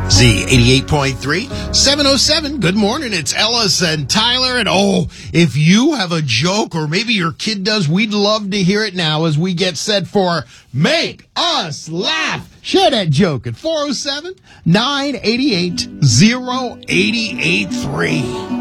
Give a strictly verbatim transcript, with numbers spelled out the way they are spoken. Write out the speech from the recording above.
Z eighty-eight point three, seven oh seven. Good morning. It's Ellis and Tyler. And oh, if you have a joke or maybe your kid does, we'd love to hear it now as we get set for Make Us Laugh. Share that joke at four oh seven, nine eight eight, oh eight eight three.